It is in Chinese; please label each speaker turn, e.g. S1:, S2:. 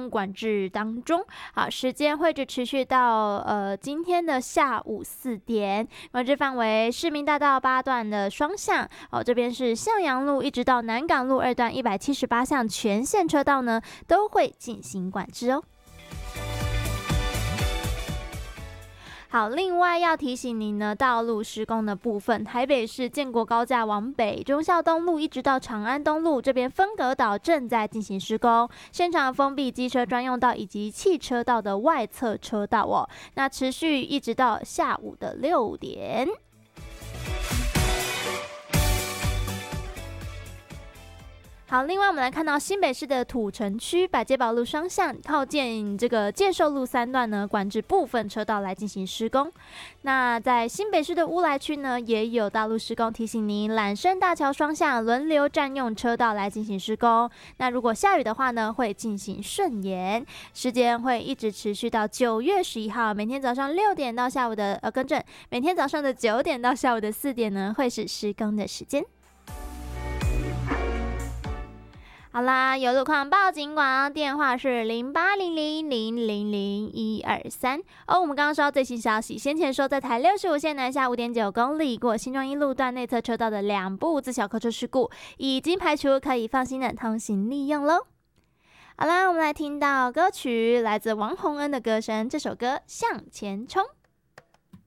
S1: 管制当中。好，时间会持续到今天的下午4点，管制范围市民大道8段的双向这边是向阳路一直到南港路2段178项全线车道呢都会进行管制哦。好，另外要提醒您呢，道路施工的部分，台北市建国高架往北，忠孝东路一直到长安东路这边分隔岛正在进行施工，现场封闭机车专用道以及汽车道的外侧车道哦，那持续一直到下午的6点。好，另外我们来看到新北市的土城区百街宝路双向靠近这个介寿路3段呢，管制部分车道来进行施工。那在新北市的乌来区呢，也有道路施工，提醒您揽胜大桥双向轮流占用车道来进行施工。那如果下雨的话呢，会进行顺延，时间会一直持续到9月11号，每天早上6点到下午的每天早上的9点到下午的4点呢，会是施工的时间。好啦，有路况报警广，电话是0800000123。我们刚刚收到最新消息，先前说在台65线南下5.9公里过新庄一路段内侧车道的2部自小客车事故已经排除，可以放心的通行利用咯。好啦，我们来听到歌曲，来自王洪恩的歌声，这首歌《向前冲》。